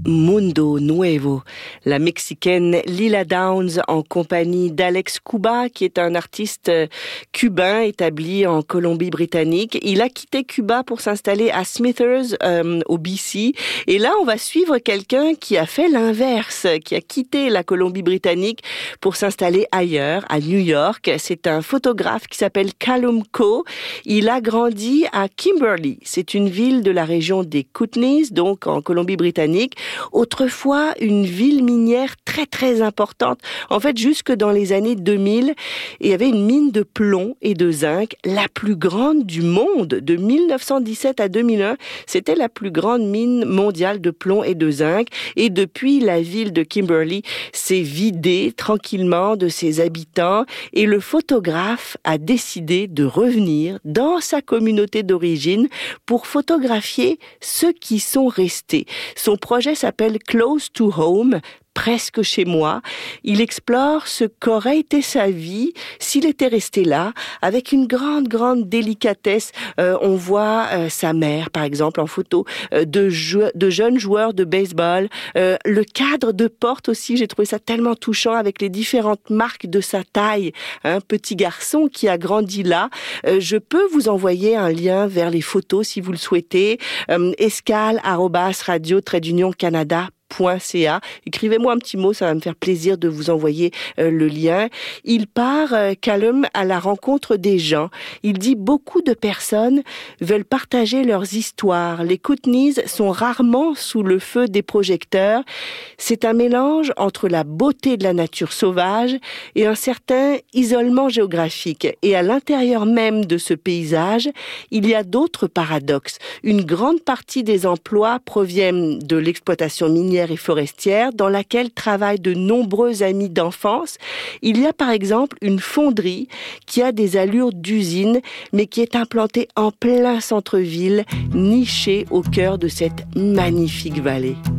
Mundo Nuevo, la Mexicaine Lila Downs en compagnie d'Alex Cuba, qui est un artiste cubain établi en Colombie-Britannique. Il a quitté Cuba pour s'installer à Smithers, au BC. Et là, on va suivre quelqu'un qui a fait l'inverse, qui a quitté la Colombie-Britannique pour s'installer ailleurs, à New York. C'est un photographe qui s'appelle Callum Coe. Il a grandi à Kimberley. C'est une ville de la région des Kootenays, donc en Colombie-Britannique. Autrefois, une ville minière très très importante. En fait, jusque dans les années 2000, il y avait une mine de plomb et de zinc, la plus grande du monde. De 1917 à 2001, c'était la plus grande mine mondiale de plomb et de zinc. Et depuis, la ville de Kimberley s'est vidée tranquillement de ses habitants. Et le photographe a décidé de revenir dans sa communauté d'origine pour photographier ceux qui sont restés. Son projet s'appelle Close to Home, presque chez moi. Il explore ce qu'aurait été sa vie s'il était resté là, avec une grande délicatesse. On voit sa mère, par exemple, en photo, de jeunes joueurs de baseball. Le cadre de porte aussi, j'ai trouvé ça tellement touchant avec les différentes marques de sa taille. Un petit garçon qui a grandi là. Je peux vous envoyer un lien vers les photos si vous le souhaitez. escale@radio-canada.ca. Écrivez-moi un petit mot, ça va me faire plaisir de vous envoyer le lien. Il part, Callum, à la rencontre des gens. Il dit beaucoup de personnes veulent partager leurs histoires. Les Kootenays sont rarement sous le feu des projecteurs. C'est un mélange entre la beauté de la nature sauvage et un certain isolement géographique. Et à l'intérieur même de ce paysage, il y a d'autres paradoxes. Une grande partie des emplois proviennent de l'exploitation minière et forestière, dans laquelle travaillent de nombreux amis d'enfance. Il y a par exemple une fonderie qui a des allures d'usine, mais qui est implantée en plein centre-ville, nichée au cœur de cette magnifique vallée.